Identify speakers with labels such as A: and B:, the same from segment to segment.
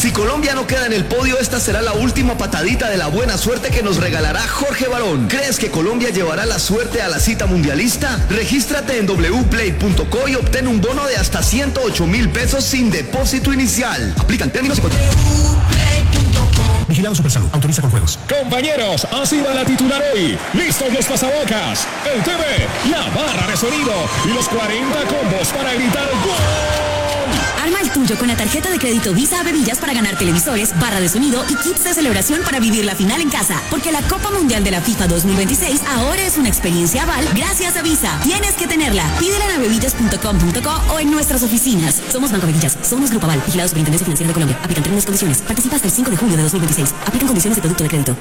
A: Si Colombia no queda en el podio, esta será la última patadita de la buena suerte que nos regalará Jorge Barón. ¿Crees que Colombia llevará la suerte a la cita mundialista? Regístrate en wplay.co y obtén un bono de hasta 108.000 pesos sin depósito inicial. Aplican términos y condiciones.
B: Vigilado Supersalud. Autoriza con juegos.
C: Compañeros, así va la titular hoy. Listos los pasabocas, el TV, la barra de sonido y los 40 combos para gritar ¡gol!
D: Arma el tuyo con la tarjeta de crédito Visa a Bebillas para ganar televisores, barra de sonido y kits de celebración para vivir la final en casa. Porque la Copa Mundial de la FIFA 2026 ahora es una experiencia aval gracias a Visa. Tienes que tenerla. Pídela en bebillas.com.co o en nuestras oficinas. Somos Banco Bebillas. Somos Grupo Aval. Vigilados Superintendencia Financiera de Colombia. Aplican términos y condiciones. Participa hasta el 5 de julio de 2026. Aplican condiciones de producto de crédito.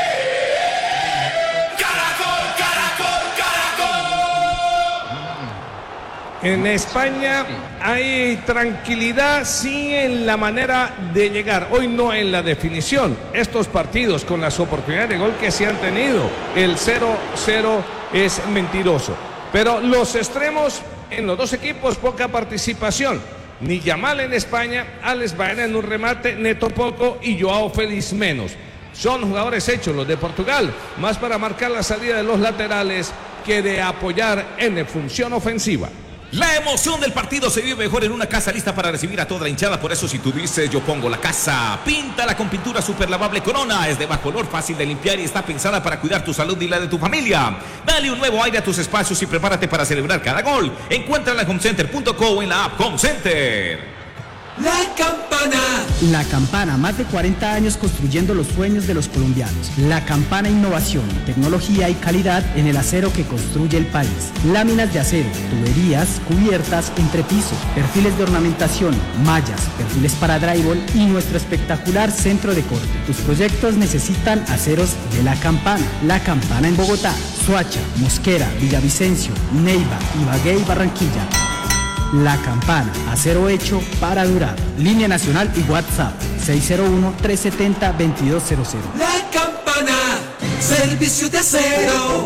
E: En España hay tranquilidad, sí, en la manera de llegar. Hoy no en la definición. Estos partidos con las oportunidades de gol que se han tenido, el 0-0 es mentiroso. Pero los extremos en los dos equipos, poca participación. Ni Yamal en España, Alex Baena en un remate, Neto poco y Joao Félix menos. Son jugadores hechos los de Portugal, más para marcar la salida de los laterales que de apoyar en función ofensiva.
F: La emoción del partido se vive mejor en una casa lista para recibir a toda la hinchada. Por eso si tú dices yo pongo la casa, píntala con pintura super lavable Corona. Es de bajo olor, fácil de limpiar y está pensada para cuidar tu salud y la de tu familia. Dale un nuevo aire a tus espacios y prepárate para celebrar cada gol. Encuéntrala en homecenter.co o en la app Home Center.
G: La Campana. La Campana, más de 40 años construyendo los sueños de los colombianos. La Campana, innovación, tecnología y calidad en el acero que construye el país. Láminas de acero, tuberías, cubiertas, entrepiso, perfiles de ornamentación, mallas, perfiles para drywall y nuestro espectacular centro de corte. Tus proyectos necesitan aceros de La Campana. La Campana en Bogotá, Soacha, Mosquera, Villavicencio, Neiva, Ibagué y Barranquilla. La Campana, acero hecho para durar. Línea nacional y WhatsApp 601-370-2200.
H: La Campana, servicio de acero.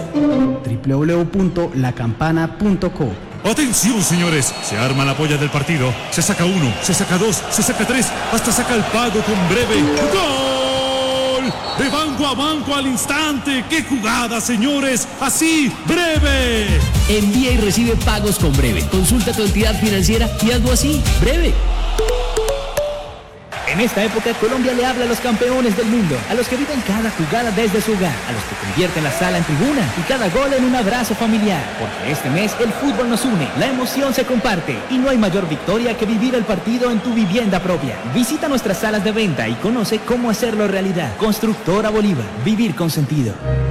G: www.lacampana.co.
B: Atención, señores, se arma la polla del partido. Se saca uno, se saca dos, se saca tres, hasta saca el pago con breve. ¡Gol! De banco a banco al instante. ¡Qué jugada, señores! Así, breve.
I: Envía y recibe pagos con breve. Consulta tu entidad financiera y hazlo así, breve. En esta época, Colombia le habla a los campeones del mundo, a los que viven cada jugada desde su hogar, a los que convierten la sala en tribuna y cada gol en un abrazo familiar. Porque este mes el fútbol nos une, la emoción se comparte y no hay mayor victoria que vivir el partido en tu vivienda propia. Visita nuestras salas de venta y conoce cómo hacerlo realidad. Constructora Bolívar, vivir con sentido.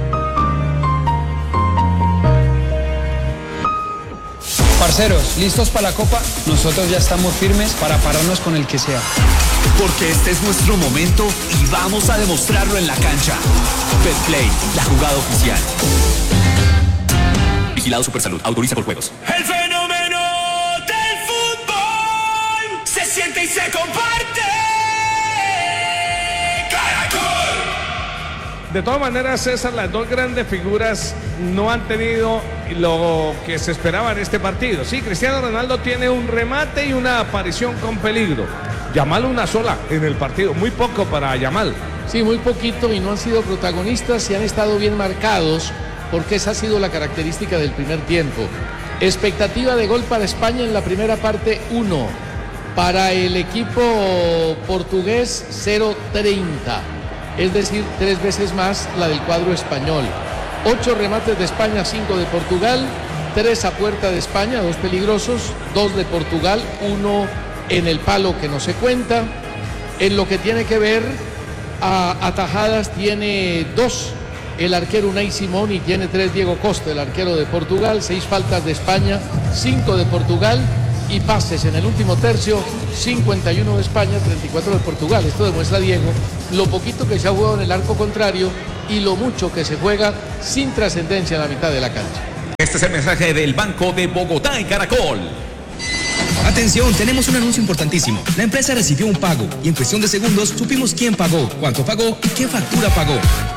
J: Parceros, ¿listos para la Copa? Nosotros ya estamos firmes para pararnos con el que sea.
K: Porque este es nuestro momento y vamos a demostrarlo en la cancha. Betplay, la jugada oficial. Vigilado Supersalud, autoriza por juegos.
H: El fenómeno del fútbol se siente y se comparte. Caracol.
E: De todas maneras, César, las dos grandes figuras no han tenido lo que se esperaba en este partido. Sí, Cristiano Ronaldo tiene un remate y una aparición con peligro. Yamal una sola en el partido, muy poco para Yamal.
L: Sí, muy poquito y no han sido protagonistas y han estado bien marcados porque esa ha sido la característica del primer tiempo. Expectativa de gol para España en la primera parte 1. Para el equipo portugués 0.30. Es decir, 3 veces más la del cuadro español. 8 remates de España, 5 de Portugal, 3 a puerta de España, 2 peligrosos, 2 de Portugal, 1 en el palo que no se cuenta. En lo que tiene que ver a atajadas tiene 2 el arquero Unai Simón y tiene 3 Diego Costa, el arquero de Portugal, 6 faltas de España, 5 de Portugal y pases en el último tercio, 51 de España, 34 de Portugal. Esto demuestra, Diego, lo poquito que se ha jugado en el arco contrario y lo mucho que se juega sin trascendencia en la mitad de la cancha.
F: Este es el mensaje del Banco de Bogotá y Caracol.
M: Atención, tenemos un anuncio importantísimo. La empresa recibió un pago y en cuestión de segundos supimos quién pagó, cuánto pagó y qué factura pagó.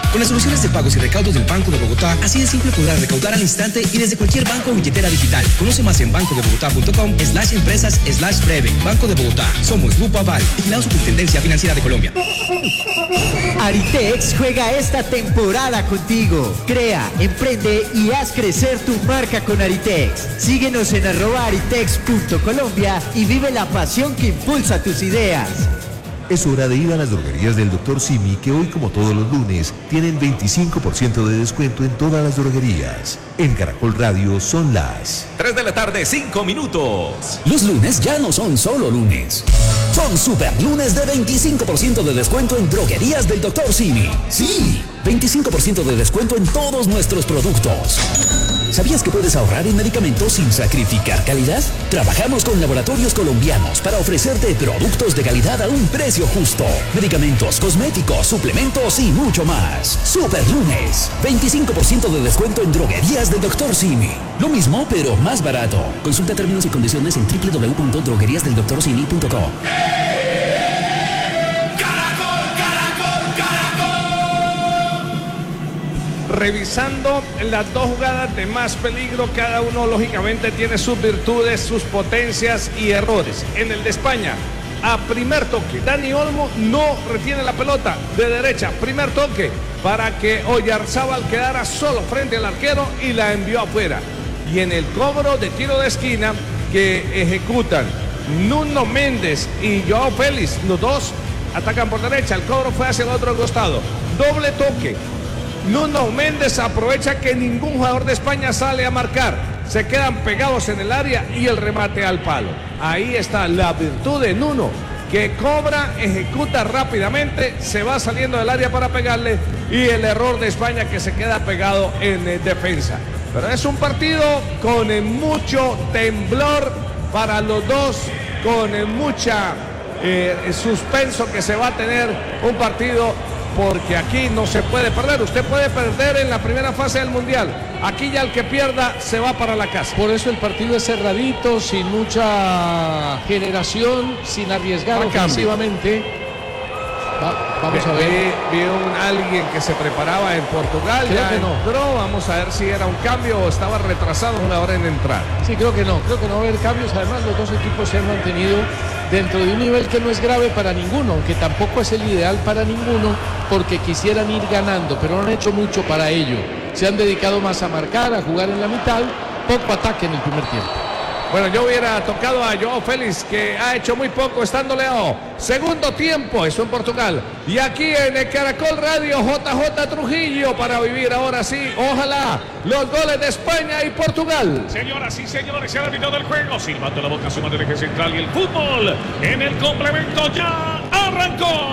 M: Con las soluciones de pagos y recaudos del Banco de Bogotá, así de simple podrás recaudar al instante y desde cualquier banco o billetera digital. Conoce más en bancodebogotá.com/empresas/breve. Banco de Bogotá. Somos Grupo Aval. Vigilado Superintendencia Financiera de Colombia.
N: Aritex juega esta temporada contigo. Crea, emprende y haz crecer tu marca con Aritex. Síguenos en @aritex.colombia y vive la pasión que impulsa tus ideas.
O: Es hora de ir a las droguerías del Dr. Simi, que hoy, como todos los lunes, tienen 25% de descuento en todas las droguerías. En Caracol Radio son las
F: 3 de la tarde, 5 minutos.
K: Los lunes ya no son solo lunes. Son super lunes de 25% de descuento en droguerías del Dr. Simi. Sí, 25% de descuento en todos nuestros productos. ¿Sabías que puedes ahorrar en medicamentos sin sacrificar calidad? Trabajamos con laboratorios colombianos para ofrecerte productos de calidad a un precio justo. Medicamentos, cosméticos, suplementos y mucho más. Super lunes, 25% de descuento en droguerías del Dr. Simi. Lo mismo, pero más barato. Consulta términos y condiciones en www.drogueriasdeldoctorsimi.com.
E: Revisando las dos jugadas de más peligro, cada uno lógicamente tiene sus virtudes, sus potencias y errores. En el de España, a primer toque, Dani Olmo no retiene la pelota de derecha, primer toque, para que Oyarzábal quedara solo frente al arquero y la envió afuera. Y en el cobro de tiro de esquina que ejecutan Nuno Méndez y Joao Félix, los dos atacan por derecha, el cobro fue hacia el otro costado, doble toque. Nuno Méndez aprovecha que ningún jugador de España sale a marcar. Se quedan pegados en el área y el remate al palo. Ahí está la virtud de Nuno, que cobra, ejecuta rápidamente, se va saliendo del área para pegarle, y el error de España, que se queda pegado en defensa. Pero es un partido con mucho temblor para los dos, con mucha suspenso que se va a tener un partido, porque aquí no se puede perder. Usted puede perder en la primera fase del Mundial. Aquí ya el que pierda se va para la casa.
L: Por eso el partido es cerradito, sin mucha generación, sin arriesgar ofensivamente. Vamos a ver.
E: Vi alguien que se preparaba en Portugal.
L: Creo
E: ya
L: que no.
E: entró. Vamos a ver si era un cambio o estaba retrasado una hora en entrar.
L: Sí, creo que no. Creo que no va a haber cambios. Además, los dos equipos se han mantenido dentro de un nivel que no es grave para ninguno, aunque tampoco es el ideal para ninguno, porque quisieran ir ganando, pero no han hecho mucho para ello. Se han dedicado más a marcar, a jugar en la mitad, poco ataque en el primer tiempo.
E: Bueno, yo hubiera tocado a Joao Félix, que ha hecho muy poco estando Leao. Segundo tiempo, eso en Portugal. Y aquí en el Caracol Radio, JJ Trujillo, para vivir ahora sí, ojalá, los goles de España y Portugal.
P: Señoras y señores, se ha terminado el juego. Silbando la boca, suma del eje central, y el fútbol en el complemento ya arrancó.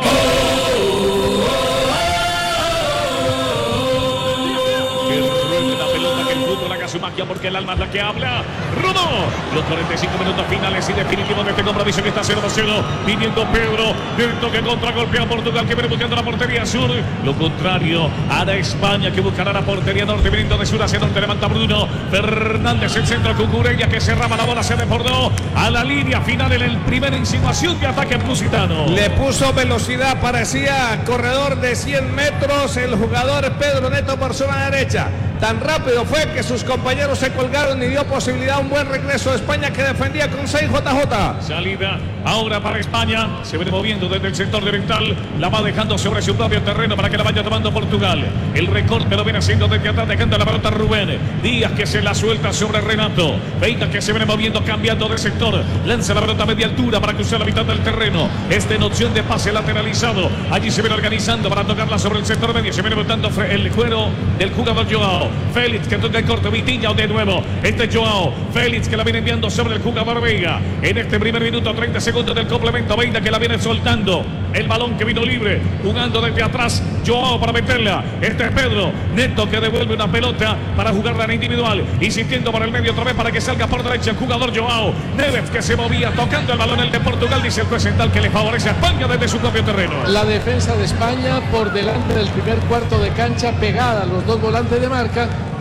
P: Su magia, porque el alma es la que habla. Rodó los 45 minutos finales y definitivos de este compromiso, que está 0-0. Viniendo Pedro del toque contra, golpea a Portugal, que viene buscando la portería sur. Lo contrario hará España, que buscará la portería norte, viniendo de sur hacia norte. Levanta Bruno Fernández, el centro, Cucurella, que cerraba la bola, se desbordó a la línea final en el primer insinuación de ataque lusitano.
E: Le puso velocidad, parecía corredor de 100 metros el jugador Pedro Neto por zona derecha. Tan rápido fue que sus compañeros se colgaron y dio posibilidad a un buen regreso de España, que defendía con 6 JJ.
P: Salida ahora para España. Se viene moviendo desde el sector de Vental. La va dejando sobre su propio terreno para que la vaya tomando Portugal. El recorte lo viene haciendo desde atrás, dejando la pelota Rubén Díaz, que se la suelta sobre Renato. Veiga, que se viene moviendo, cambiando de sector. Lanza la pelota a media altura para cruzar la mitad del terreno. En opción de pase lateralizado. Allí se viene organizando para tocarla sobre el sector medio. Se viene botando el cuero del jugador Joao Félix, que toca el corte. Vitinha de nuevo. Este es Joao Félix, que la viene enviando sobre el jugador Veiga. En este primer minuto, 30 segundos del complemento. Veiga, que la viene soltando. El balón que vino libre, jugando desde atrás. Joao para meterla. Este es Pedro Neto, que devuelve una pelota para jugarla en individual. Insistiendo por el medio otra vez para que salga por derecha el jugador Joao Neves, que se movía tocando el balón. El de Portugal, dice el presental, que le favorece a España desde su propio terreno.
L: La defensa de España por delante del primer cuarto de cancha, pegada a los dos volantes de marca,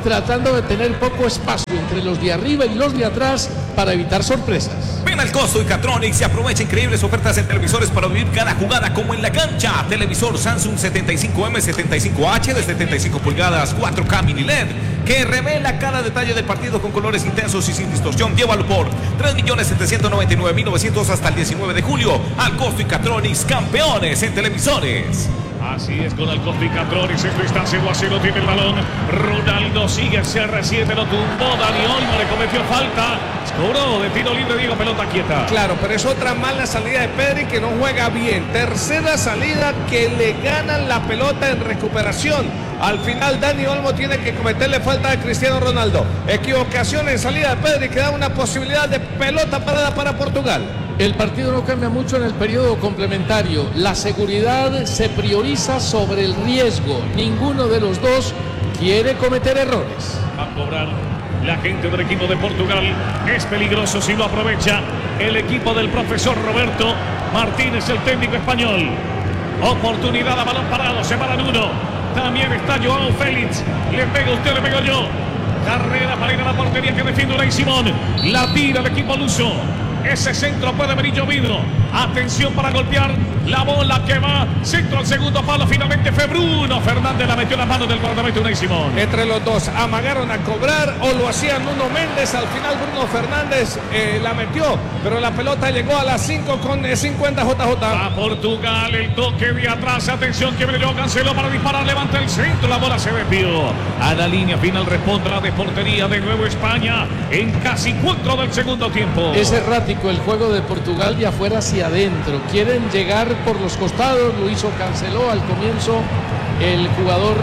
L: tratando de tener poco espacio entre los de arriba y los de atrás para evitar sorpresas.
F: Ven al Costo y Catronics y aprovecha increíbles ofertas en televisores para vivir cada jugada como en la cancha. Televisor Samsung 75M 75H de 75 pulgadas 4K mini LED que revela cada detalle del partido con colores intensos y sin distorsión. Llévalo por 3.799.900 hasta el 19 de julio. Al Costo y Catronics, campeones en televisores.
P: Así es, con Alcosto y Catronics, esto está 0-0, tiene el balón. Ronaldo sigue, CR7, lo tumbó, Dani Olmo le cometió falta. Cobró de tiro libre, Diego, pelota quieta.
E: Claro, pero es otra mala salida de Pedri que no juega bien. Tercera salida que le ganan la pelota en recuperación. Al final Dani Olmo tiene que cometerle falta a Cristiano Ronaldo. Equivocación en salida de Pedri que da una posibilidad de pelota parada para Portugal.
L: El partido no cambia mucho en el periodo complementario. La seguridad se prioriza sobre el riesgo. Ninguno de los dos quiere cometer errores.
P: Va a cobrar la gente del equipo de Portugal. Es peligroso si lo aprovecha el equipo del profesor Roberto Martínez, el técnico español. Oportunidad a balón parado, se paran uno. También está Joao Félix. Le pega usted, le pego yo. Carrera para ir a la portería que defiende Unai Simón. La tira el equipo luso. Ese centro puede venir llovido. Atención para golpear la bola que va. Centro al segundo palo. Finalmente fue Bruno Fernández. La metió en la mano del guardameta Unai Simón.
E: Entre los dos amagaron a cobrar o lo hacía Nuno Méndez. Al final Bruno Fernández la metió. Pero la pelota llegó a las 5 con 50 JJ.
P: A Portugal el toque de atrás. Atención que me dio Cancelo para disparar. Levanta el centro. La bola se desvió. A la línea final responde la de portería. De nuevo España en casi 4 del segundo tiempo.
L: Es errático el juego de Portugal de afuera hacia adentro. Quieren llegar por los costados. Lo hizo Cancelo al comienzo. El jugador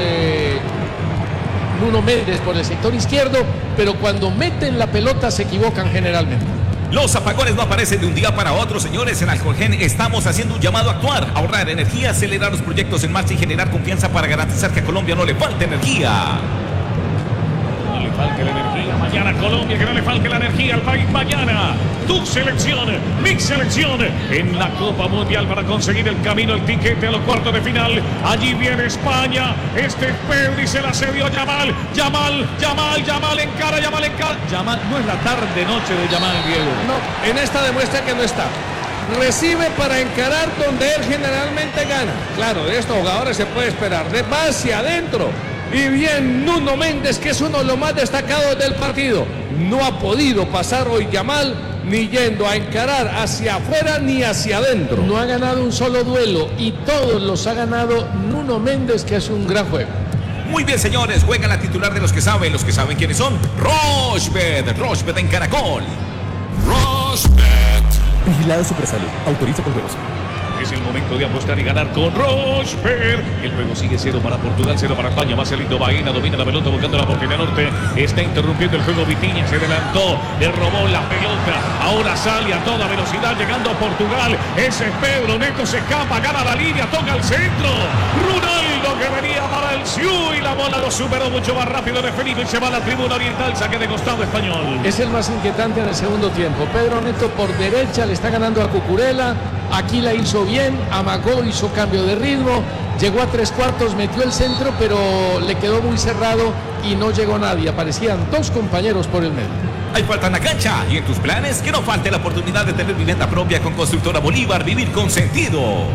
L: Nuno Méndez por el sector izquierdo. Pero cuando meten la pelota se equivocan generalmente.
F: Los apagones no aparecen de un día para otro, señores. En Alcolgen estamos haciendo un llamado a actuar, ahorrar energía, acelerar los proyectos en marcha y generar confianza para garantizar que a Colombia no le falte energía.
P: No le falte la energía mañana, Colombia, que no le falte la energía al país mañana. Tu selección, mi selección en la Copa Mundial para conseguir el camino, el tiquete a los cuartos de final. Allí viene España. Este Pedri se la cedió Yamal. Yamal encara. Yamal, no es la tarde noche de Yamal, Diego.
E: No, en esta demuestra que no está. Recibe para encarar donde él generalmente gana. Claro, de estos jugadores se puede esperar. Va hacia adentro. Y bien Nuno Méndez, que es uno de los más destacados del partido. No ha podido pasar hoy Yamal, ni yendo a encarar hacia afuera ni hacia adentro.
L: No ha ganado un solo duelo y todos los ha ganado Nuno Méndez, que hace un gran juego.
F: Muy bien, señores, juega la titular de los que saben quiénes son. Rochbet en Caracol.
C: Rochbet. Vigilado Supersalud. Autoriza con juegos.
P: Es el momento de apostar y ganar con Rochbet. El juego sigue 0 para Portugal, 0 para España. Va saliendo Baena, domina la pelota buscando la portería norte. Está interrumpiendo el juego Vitinha, se adelantó, le robó la pelota. Ahora sale a toda velocidad llegando a Portugal. Ese es Pedro Neto, se escapa, gana la línea, toca el centro. Ronaldo que venía para el Siu y la bola lo superó mucho más rápido de Felipe y se va a la tribuna oriental, saque de costado español.
L: Es el más inquietante en el segundo tiempo. Pedro Neto por derecha le está ganando a Cucurella. Aquí la hizo bien, amagó, hizo cambio de ritmo, llegó a 3/4, metió el centro, pero le quedó muy cerrado y no llegó nadie. Aparecían dos compañeros por el medio.
F: Hay falta en la cancha y en tus planes que no falte la oportunidad de tener vivienda propia con Constructora Bolívar, vivir con sentido.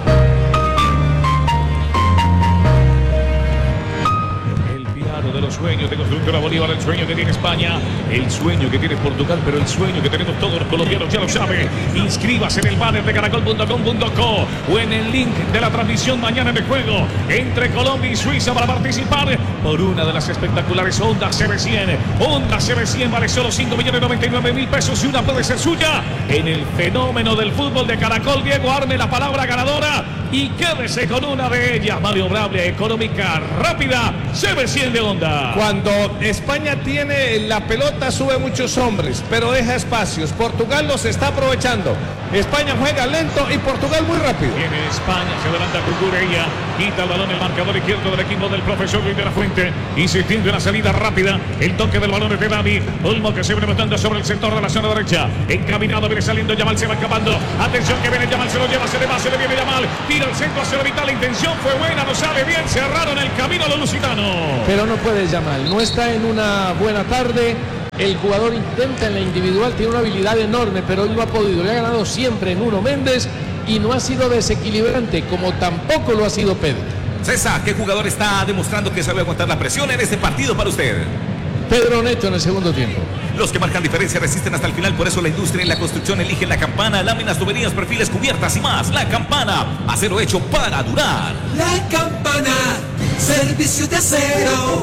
P: De los sueños de Constructora Bolívar, el sueño que tiene España, el sueño que tiene Portugal, pero el sueño que tenemos todos los colombianos, ya lo sabe. Inscríbase en el banner de caracol.com.co o en el link de la transmisión mañana en el juego entre Colombia y Suiza para participar por una de las espectaculares Honda CB100. Honda CB100 vale solo 5.099.000 pesos y una puede ser suya en el fenómeno del fútbol de Caracol. Diego, arme la palabra ganadora y quédese con una de ellas, maniobrable, económica, rápida, CB100 de Honda.
E: Cuando España tiene la pelota sube muchos hombres, pero deja espacios. Portugal los está aprovechando. España juega lento y Portugal muy rápido.
P: Viene España, se adelanta Cucurella, quita el balón el marcador izquierdo del equipo del profesor Luis de la Fuente, insistiendo en la salida rápida. El toque del balón es de Dani Olmo, que se viene metiendo sobre el sector de la zona derecha. Encaminado, viene saliendo Yamal, se va escapando. Atención que viene Yamal, se lo lleva, se le va, se le viene Yamal. tira el centro hacia la mitad, la intención fue buena, no sale bien, cerraron el camino a los lusitanos.
L: Pero no puede llamar, no está en una buena tarde. El jugador intenta en la individual, tiene una habilidad enorme, pero hoy no ha podido. Le ha ganado siempre Nuno Méndez y no ha sido desequilibrante, como tampoco lo ha sido Pedro.
F: César, ¿qué jugador está demostrando que sabe aguantar la presión en este partido para usted?
L: Pedro Neto en el segundo tiempo.
F: Los que marcan diferencia resisten hasta el final, por eso la industria y la construcción eligen La Campana, láminas, tuberías, perfiles, cubiertas y más. La Campana, acero hecho para durar.
H: La Campana, servicio de acero.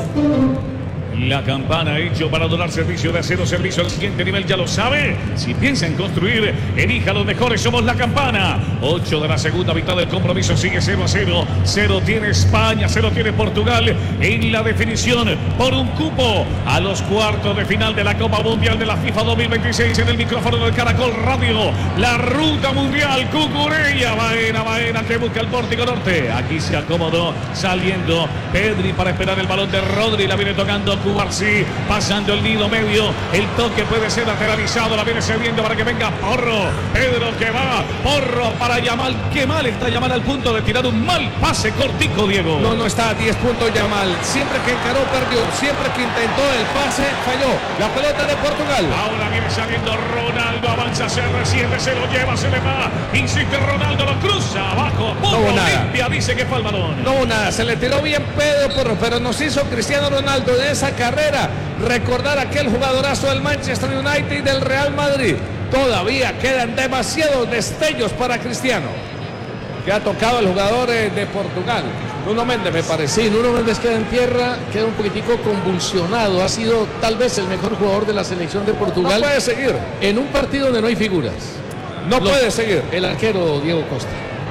P: La Campana, hecho para donar, servicio de acero, servicio al siguiente nivel, ya lo sabe. Si piensa en construir, elija los mejores, somos La Campana. 8 de la segunda mitad del compromiso, sigue 0-0. 0 tiene España, 0 tiene Portugal en la definición por un cupo a los cuartos de final de la Copa Mundial de la FIFA 2026 en el micrófono del Caracol Radio. La ruta mundial, Cucurella, Baena que busca el pórtico norte. Aquí se acomodó, saliendo Pedri para esperar el balón de Rodri, la viene tocando Cubarsí, pasando el nido medio, el toque puede ser lateralizado, la viene cediendo para que venga Porro, Pedro que va, Porro para Yamal, qué mal está Yamal al punto de tirar un mal pase cortico, Diego.
E: No está a 10 puntos Yamal, siempre que encaró perdió, siempre que intentó el pase falló, la pelota de Portugal.
P: Ahora viene saliendo Ronaldo, avanza, se resiente, se lo lleva, se le va, insiste Ronaldo, lo cruza abajo, Porro limpia, dice que fue el balón.
E: No hubo nada, se le tiró bien Pedro Porro, pero nos hizo Cristiano Ronaldo de esa carrera recordar aquel jugadorazo del Manchester United y del Real Madrid. Todavía quedan demasiados destellos para Cristiano, que ha tocado el jugador de Portugal, Nuno Méndez, me parece.
L: Sí, Nuno Méndez queda en tierra, queda un poquitico convulsionado. Ha sido tal vez el mejor jugador de la selección de Portugal.
E: No puede seguir
L: en un partido donde no hay figuras.
E: Puede seguir
L: el arquero Diego Costa.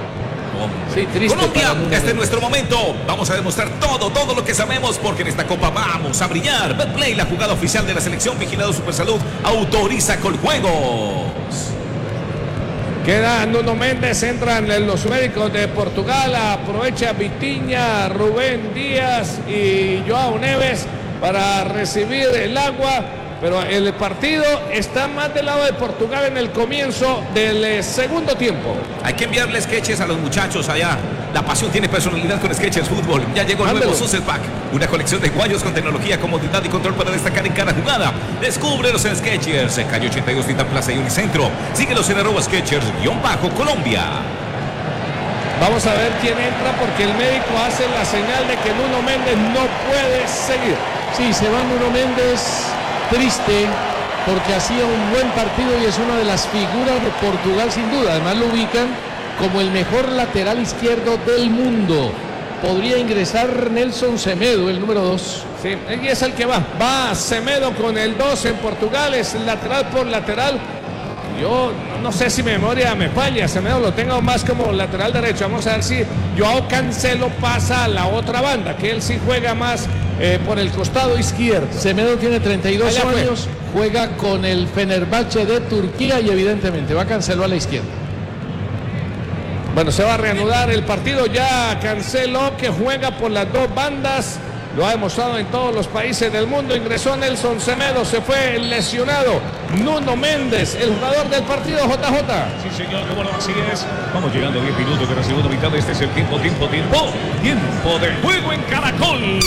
F: Sí, Colombia, este es nuestro momento. Vamos a demostrar todo lo que sabemos, porque en esta Copa vamos a brillar. Betplay, la jugada oficial de la selección, vigilado Supersalud, autoriza Coljuegos.
E: Queda Nuno Méndez, entran los médicos de Portugal, aprovecha Vitinha, Rubén Díaz y Joao Neves para recibir el agua. Pero el partido está más del lado de Portugal en el comienzo del segundo tiempo.
F: Hay que enviarle sketches a los muchachos allá. La pasión tiene personalidad con Sketchers Fútbol. Ya llegó el nuevo Success Pack, una colección de guayos con tecnología, comodidad y control para destacar en cada jugada. Descúbrelos en Sketchers, en calle 82, Titán Plaza y Unicentro. Síguelos en @Sketchers_Colombia.
E: Vamos a ver quién entra, porque el médico hace la señal de que Nuno Méndez no puede seguir.
L: Sí, se va Nuno Méndez. Triste, porque hacía un buen partido y es una de las figuras de Portugal sin duda. Además lo ubican como el mejor lateral izquierdo del mundo. Podría ingresar Nelson Semedo, el número 2.
E: Sí, y es el que va Semedo con el 2 en Portugal, es lateral por lateral. Yo no sé si mi memoria me falla, Semedo lo tengo más como lateral derecho. Vamos a ver si Joao Cancelo pasa a la otra banda, que él sí juega más por el costado izquierdo.
L: Semedo tiene 32 años, juega con el Fenerbahce de Turquía y evidentemente va Cancelo a la izquierda.
E: Bueno, se va a reanudar el partido ya Cancelo, que juega por las dos bandas. Lo ha demostrado en todos los países del mundo. Ingresó Nelson Semedo, se fue lesionado Nuno Méndez, el jugador del partido, JJ.
P: Sí, señor, bueno, así es. Vamos llegando a 10 minutos de la segunda mitad. Este es el tiempo de juego en Caracol.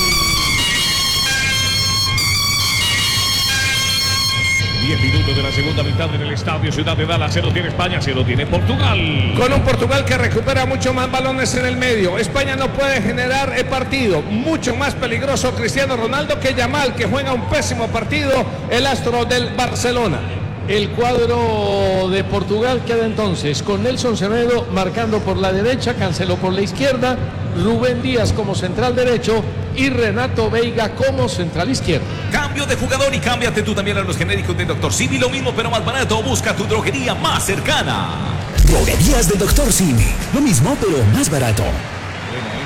P: 10 minutos de la segunda mitad en el estadio Ciudad de Dallas. 0 tiene España, 0 tiene Portugal.
E: Con un Portugal que recupera mucho más balones en el medio. España no puede generar el partido. Mucho más peligroso Cristiano Ronaldo que Yamal, que juega un pésimo partido, el astro del Barcelona.
L: El cuadro de Portugal queda entonces con Nelson Semedo marcando por la derecha, Cancelo por la izquierda, Rubén Díaz como central derecho y Renato Veiga como central izquierdo.
F: Cambio de jugador y cámbiate tú también a los genéricos de Dr. Simi. Lo mismo pero más barato. Busca tu droguería más cercana.
K: Droguerías del Dr. Simi. Lo mismo pero más barato.
P: Bueno,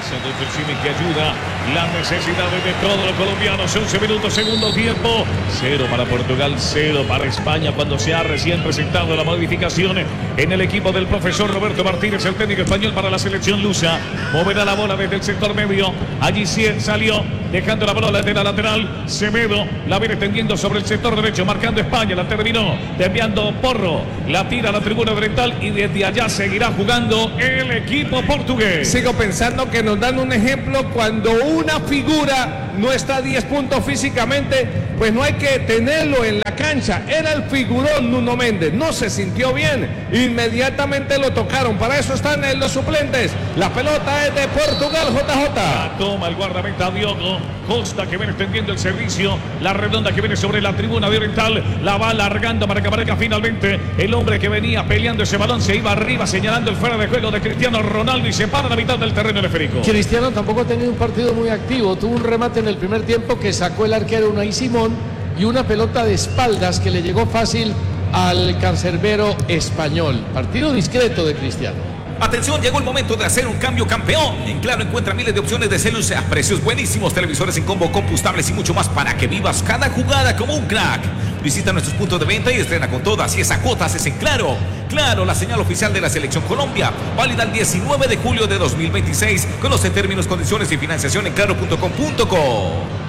P: Doctor Simi que ayuda las necesidades de todos los colombianos. 11 minutos, segundo tiempo. 0 para Portugal, 0 para España cuando se ha recién presentado la modificación en el equipo del profesor Roberto Martínez, el técnico español para la selección lusa. Moverá la bola desde el sector medio. Allí sí salió, dejando la bola de la lateral. Semedo la viene extendiendo sobre el sector derecho, marcando España. La terminó enviando Porro. La tira a la tribuna oriental y desde allá seguirá jugando el equipo portugués.
E: Sigo pensando que nos dan un ejemplo cuando una figura no está a 10 puntos físicamente, pues no hay que tenerlo en la cancha. Era el figurón Nuno Méndez, no se sintió bien, inmediatamente lo tocaron. Para eso están los suplentes. La pelota es de Portugal, JJ.
P: La toma el guardameta Diogo Costa, que viene extendiendo el servicio. La redonda que viene sobre la tribuna de oriental, la va alargando para que aparezca finalmente el hombre que venía peleando ese balón. Se iba arriba señalando el fuera de juego de Cristiano Ronaldo y se para a la mitad del terreno esférico.
L: Cristiano tampoco ha tenido un partido muy activo. Tuvo un remate en el primer tiempo que sacó el arquero Unai Simón y una pelota de espaldas que le llegó fácil al cancerbero español. Partido discreto de Cristiano.
F: Atención, llegó el momento de hacer un cambio campeón. En Claro encuentra miles de opciones de celos a precios buenísimos, televisores en combo, compostables y mucho más para que vivas cada jugada como un crack. Visita nuestros puntos de venta y estrena con todas y esa cuotas es en Claro. Claro, la señal oficial de la Selección Colombia. Válida el 19 de julio de 2026. Conoce términos, condiciones y financiación en claro.com.co.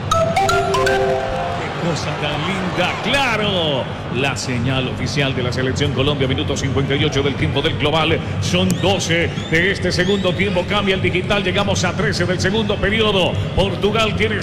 P: Cosa tan linda, Claro, la señal oficial de la Selección Colombia. Minuto 58 del tiempo del global. Son 12 de este segundo tiempo. Cambia el digital. Llegamos a 13 del segundo periodo. Portugal tiene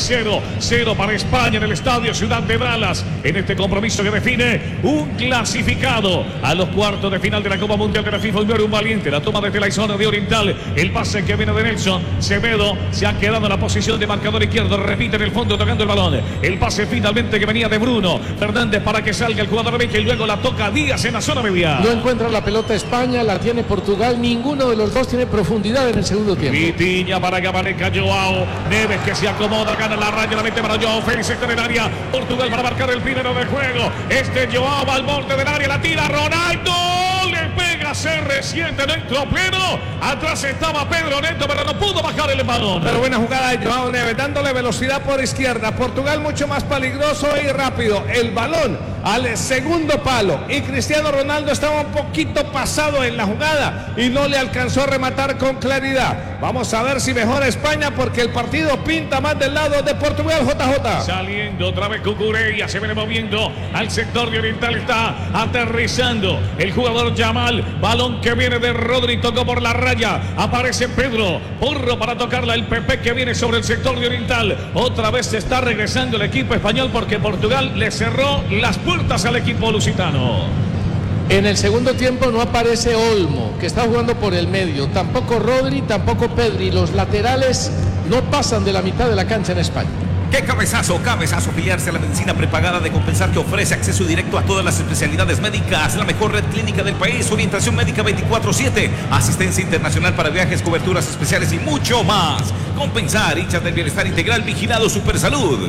P: 0 para España en el estadio Ciudad de Dallas. En este compromiso que define un clasificado a los cuartos de final de la Copa Mundial de la FIFA. Un valiente. La toma desde la zona de oriental. El pase que viene de Nelson. Semedo se ha quedado en la posición de marcador izquierdo. Repite en el fondo tocando el balón. El pase finalmente que venía de Bruno Fernández para que salga el jugador de y luego la toca Díaz en la zona media.
L: No encuentra la pelota España, la tiene Portugal. Ninguno de los dos tiene profundidad en el segundo tiempo.
P: Vitinha para que aparezca Joao Neves, que se acomoda, gana la raya, la mete para Joao Félix, está en el área. Portugal para marcar el primero del juego. Joao va al borde del área, la tira Ronaldo, le pega, se resiente, no entró pleno. Atrás estaba Pedro Neto, pero no pudo bajar el balón.
E: Pero buena jugada de Joao Neves, dándole velocidad por izquierda. Portugal mucho más peligroso y rápido. El balón al segundo palo y Cristiano Ronaldo estaba un poquito pasado en la jugada y no le alcanzó a rematar con claridad. Vamos a ver si mejora España porque el partido pinta más del lado de Portugal, JJ.
P: Saliendo otra vez Cucurella, se viene moviendo al sector de oriental, está aterrizando el jugador Yamal, balón que viene de Rodri, tocó por la raya, aparece Pedro Porro para tocarla, el PP que viene sobre el sector de oriental. Otra vez se está regresando el equipo español porque Portugal le cerró las puertas al equipo lusitano.
L: En el segundo tiempo no aparece Olmo, que está jugando por el medio, tampoco Rodri, tampoco Pedri. Los laterales no pasan de la mitad de la cancha en España.
F: ¡Qué cabezazo! Afiliarse a la medicina prepagada de Compensar, que ofrece acceso directo a todas las especialidades médicas, la mejor red clínica del país, orientación médica 24/7, asistencia internacional para viajes, coberturas especiales y mucho más. Compensar, hinchas del bienestar integral, vigilado Supersalud.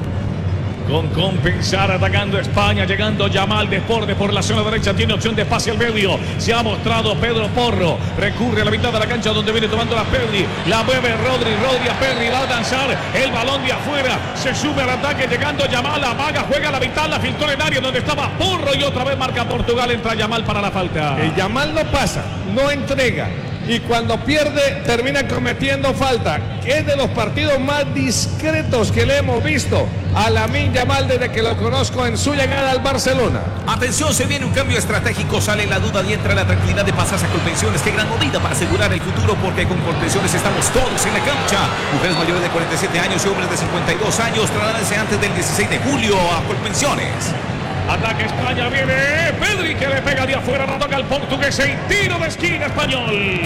P: Con Compensar atacando España, llegando Yamal Desborde por la zona derecha, tiene opción de pase al medio, se ha mostrado Pedro Porro, recurre a la mitad de la cancha donde viene tomando la Pedri, la mueve Rodri a Pedri, va a danzar el balón de afuera, se sube al ataque, llegando Yamal, amaga, juega a la mitad, la filtró en área donde estaba Porro y otra vez marca Portugal, entra Yamal para la falta.
E: El Yamal no pasa, no entrega. Y cuando pierde termina cometiendo falta. Es de los partidos más discretos que le hemos visto a Lamine Yamal desde que lo conozco en su llegada al Barcelona.
F: Atención, se viene un cambio estratégico, sale la duda y entra la tranquilidad de pasarse a Colpensiones. Qué gran movida para asegurar el futuro, porque con Colpensiones estamos todos en la cancha. Mujeres mayores de 47 años y hombres de 52 años, trasladense antes del 16 de julio a Colpensiones.
P: Ataque España, viene Pedri que le pega de afuera, no toca el portugués y tiro de esquina español.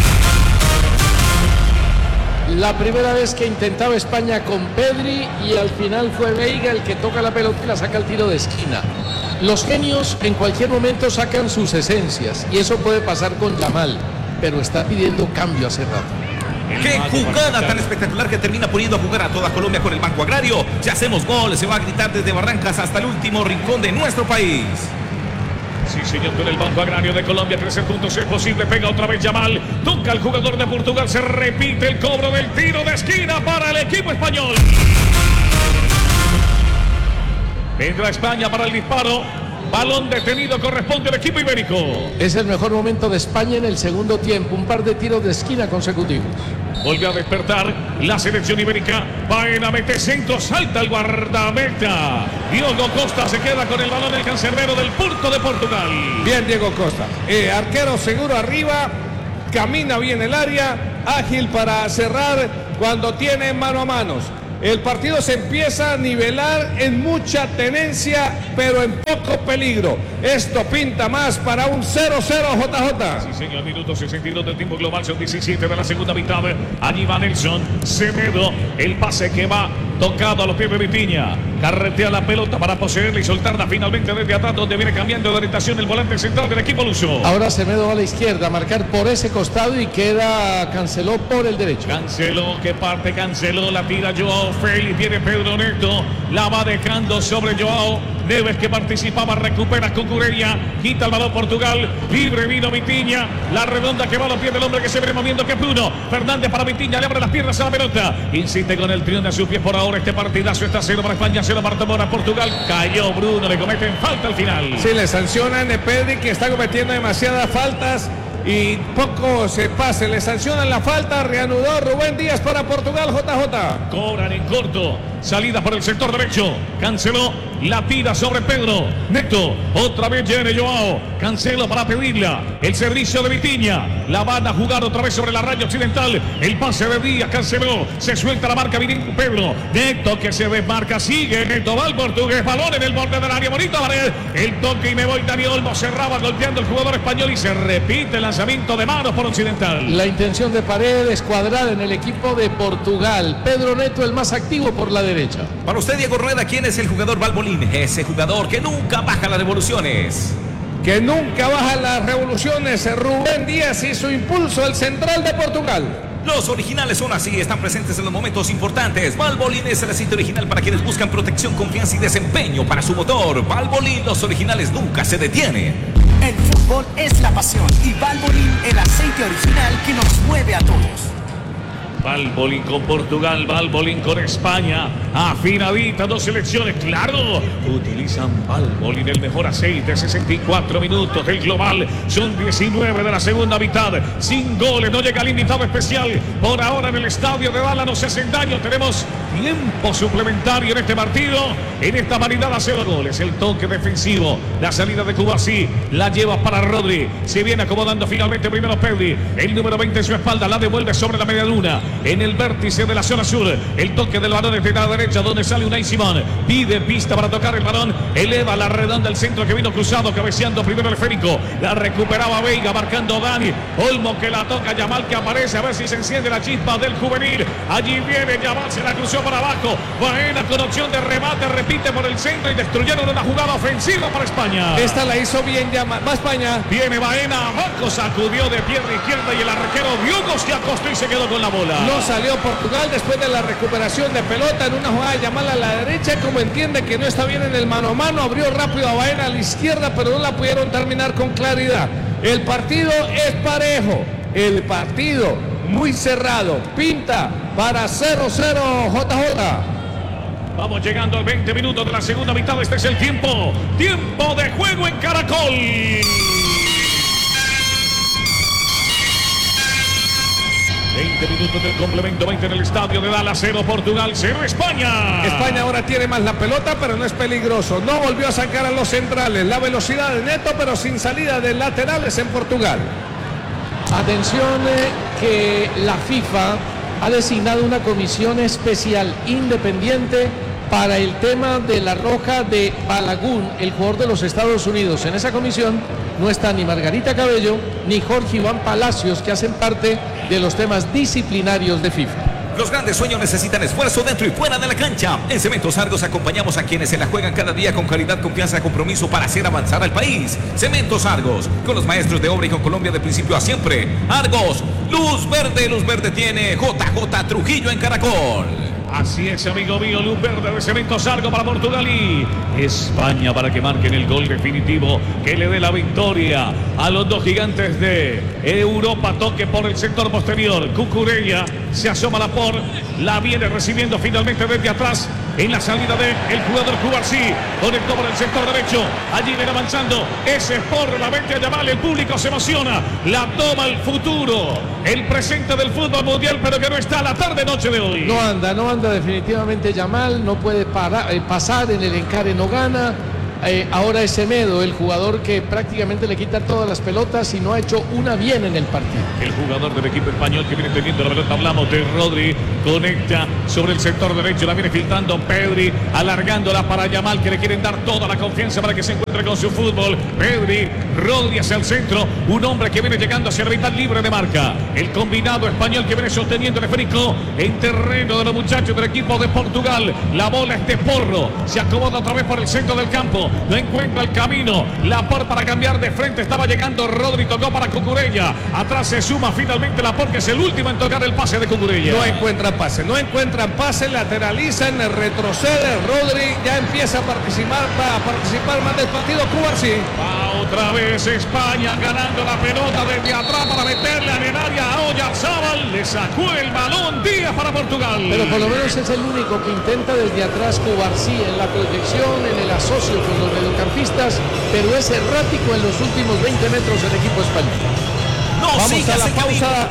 L: La primera vez que intentaba España con Pedri y al final fue Veiga el que toca la pelota y la saca al tiro de esquina. Los genios en cualquier momento sacan sus esencias y eso puede pasar con Yamal, pero está pidiendo cambio hace rato.
F: ¡Qué jugada tan espectacular que termina poniendo a jugar a toda Colombia con el Banco Agrario! Si hacemos gol, se va a gritar desde Barrancas hasta el último rincón de nuestro país.
P: Sí, señor, con el Banco Agrario de Colombia, 13 puntos es posible. Pega otra vez Yamal. Toca el jugador de Portugal. Se repite el cobro del tiro de esquina para el equipo español. Vendrá España para el disparo. Balón detenido, corresponde al equipo ibérico.
L: Es el mejor momento de España en el segundo tiempo. Un par de tiros de esquina consecutivos.
P: Volvió a despertar la selección ibérica. Baena mete centro, salta el guardameta. Diogo Costa se queda con el balón, el cancerbero del Porto de Portugal.
E: Bien, Diego Costa. Arquero seguro arriba. Camina bien el área. Ágil para cerrar cuando tiene mano a manos. El partido se empieza a nivelar en mucha tenencia, pero en poco peligro. Esto pinta más para un 0-0, JJ.
P: Sí, señor, minuto 62 del tiempo global, son 17 de la segunda mitad. Allí va Nelson Semedo, el pase que va tocado a los pies de Vitinha. Carretea la pelota para poseerla y soltarla finalmente desde atrás, donde viene cambiando de orientación el volante central del equipo luso.
L: Ahora Semedo va a la izquierda, a marcar por ese costado y queda Canceló por el derecho.
P: Canceló, que parte Canceló, la tira Joao Félix, viene Pedro Neto, la va dejando sobre Joao Neves, que participaba, recupera con Cureña, quita el balón Portugal, libre vino Vitinha, la redonda que va a los pies del hombre que se viene moviendo, que es Bruno Fernández para Vitinha, le abre las piernas a la pelota, insiste con el triunfo de sus pies por ahora. Este partidazo está 0 para España, 0 para Tomora. Portugal cayó Bruno, le cometen falta al final.
E: Sí, le sancionan a Pedri, que está cometiendo demasiadas faltas y poco se pase. Le sancionan la falta, reanudó Rubén Díaz para Portugal, JJ.
P: Cobran en corto, salida por el sector derecho, Canceló, la tira sobre Pedro Neto, otra vez viene Joao Cancelo para pedirla, el servicio de Vitinha, la van a jugar otra vez sobre la raya occidental, el pase de Díaz, Canceló, se suelta la marca Pedro Neto, que se desmarca, sigue Neto, va el portugués, balón en el borde del área, bonito el toque y me voy. Dani Olmo cerraba golpeando el jugador español y se repite el lanzamiento de manos por occidental.
L: La intención de Paredes cuadrada en el equipo de Portugal. Pedro Neto el más activo por la derecha.
F: Para usted, Diego Rueda, ¿quién es el jugador Balbolín? Ese jugador que nunca baja las revoluciones.
E: Que nunca baja las revoluciones. Rubén Díaz y su impulso, el central de Portugal.
F: Los originales son así, están presentes en los momentos importantes. Valvoline es el aceite original para quienes buscan protección, confianza y desempeño para su motor. Valvoline, los originales nunca se detienen.
Q: El fútbol es la pasión y Valvoline, el aceite original que nos mueve a todos.
P: Valvoline con Portugal, Valvoline con España, afinadita, dos selecciones, claro, utilizan Valvoline, el mejor aceite, 64 minutos del global, son 19 de la segunda mitad, sin goles, no llega el invitado especial, por ahora en el estadio de Dallas no se hacen daño, tenemos tiempo suplementario en este partido, en esta variedad a 0 goles, el toque defensivo, la salida de Cuba sí, la lleva para Rodri, se viene acomodando finalmente primero Pedri, el número 20 en su espalda, la devuelve sobre la media luna, en el vértice de la zona sur, el toque del balón desde la derecha donde sale Unai Simón, pide pista para tocar el balón, eleva la redonda el centro que vino cruzado, cabeceando primero el esférico, la recuperaba Veiga, marcando Dani Olmo, que la toca Yamal, que aparece a ver si se enciende la chispa del juvenil, allí viene Yamal, se la cruzó para abajo, Baena con opción de remate, repite por el centro y destruyeron una jugada ofensiva para España.
E: Esta la hizo bien Yamal, va España,
P: viene Baena abajo, sacudió de pierna izquierda y el arquero Diogo se acostó y se quedó con la bola.
E: No salió Portugal después de la recuperación de pelota en una jugada de Yamal a la derecha, como entiende que no está bien en el mano a mano, abrió rápido a Baena a la izquierda, pero no la pudieron terminar con claridad. El partido es parejo, el partido muy cerrado, pinta para 0-0, JJ.
P: Vamos llegando al 20 minutos de la segunda mitad, este es el tiempo de juego en Caracol. 20 minutos del complemento, 20 en el estadio de Dallas, 0 Portugal, 0 España.
E: España ahora tiene más la pelota, pero no es peligroso. No volvió a sacar a los centrales. La velocidad de Neto, pero sin salida de laterales en Portugal.
L: Atención que la FIFA ha designado una comisión especial independiente para el tema de la roja de Balagun, el jugador de los Estados Unidos. En esa comisión no está ni Margarita Cabello ni Jorge Iván Palacios, que hacen parte de los temas disciplinarios de FIFA.
F: Los grandes sueños necesitan esfuerzo dentro y fuera de la cancha. En Cementos Argos acompañamos a quienes se la juegan cada día con calidad, confianza y compromiso para hacer avanzar al país. Cementos Argos, con los maestros de obra y con Colombia de principio a siempre. Argos, luz verde tiene JJ Trujillo en Caracol.
P: Así es, amigo mío, luz verde de Cemento Sargo para Portugal y España para que marquen el gol definitivo que le dé la victoria a los dos gigantes de Europa. Toque por el sector posterior. Cucurella se asoma la por, la viene recibiendo finalmente desde atrás en la salida del jugador Cubarsí. Conectó por el sector derecho. Allí viene avanzando. Ese es por la mente a Yamal. El público se emociona. La toma el futuro, el presente del fútbol mundial, pero que no está la tarde-noche de hoy.
L: No anda definitivamente Yamal. No puede pasar en el encare, no gana. Ahora es Semedo, el jugador que prácticamente le quita todas las pelotas y no ha hecho una bien en el partido.
P: El jugador del equipo español que viene teniendo la pelota, hablamos de Rodri, conecta sobre el sector derecho, la viene filtrando Pedri, alargándola para Yamal, que le quieren dar toda la confianza para que se encuentre con su fútbol. Pedri, Rodri hacia el centro, un hombre que viene llegando hacia el rival libre de marca. El combinado español que viene sosteniendo el esférico en terreno de los muchachos del equipo de Portugal. La bola es de Porro, se acomoda otra vez por el centro del campo. No encuentra el camino. Laport para cambiar de frente. Estaba llegando Rodri, tocó para Cucurella. Atrás se suma finalmente Laport, que es el último en tocar el pase de Cucurella.
E: No encuentran pase, lateralizan, retrocede. Rodri ya empieza a participar más del partido. Cubarsí.
P: Otra vez España ganando la pelota desde atrás para meterle en el área a Oyarzábal. Le sacó el balón Díaz para Portugal.
L: Pero por lo menos es el único que intenta desde atrás Cubarsí en la proyección, en el asocio con los mediocampistas, pero es errático en los últimos 20 metros del equipo español.
E: Vamos a la pausa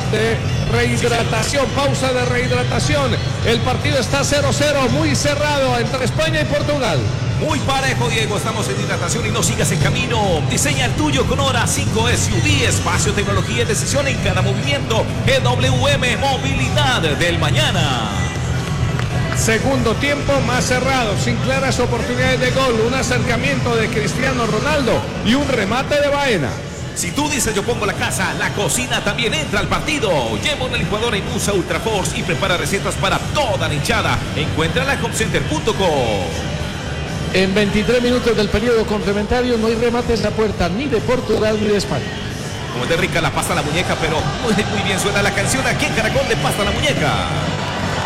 E: de rehidratación. El partido está 0-0, muy cerrado entre España y Portugal.
F: Muy parejo, Diego. Estamos en hidratación y no sigas el camino. Diseña el tuyo con Hora 5 SUV. Espacio, tecnología y decisión en cada movimiento. EWM, movilidad del mañana.
E: Segundo tiempo más cerrado, sin claras oportunidades de gol. Un acercamiento de Cristiano Ronaldo y un remate de Baena.
F: Si tú dices yo pongo la casa, la cocina también entra al partido. Lleva una licuadora Imusa Ultra Force y prepara recetas para toda la hinchada. Encuéntrala en homecenter.com.
L: En 23 minutos del periodo complementario no hay remates a puerta ni de Portugal ni de España.
F: Como es de rica la pasta a la muñeca, pero muy bien suena la canción aquí en Caracol de Pasta a la Muñeca.